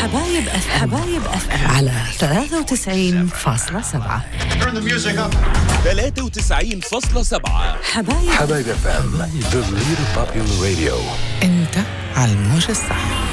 حبايب أف أم على 93.7. 93.7 حبايب أف أم The Leader Popular Radio. أنت على الموجة الصح.